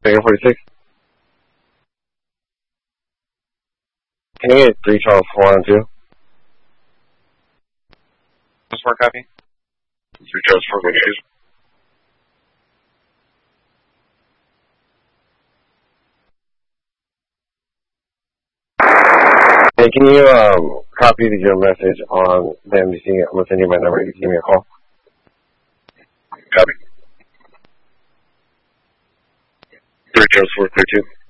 Figure 46. Can you get 3 Charles 4 and 2? Just for a copy. 3 Charles 4, good news. Hey, can you copy your message on the MDC? I'm going to send you my number. You can give me a call. Copy. 3 Charles 4, clear 2.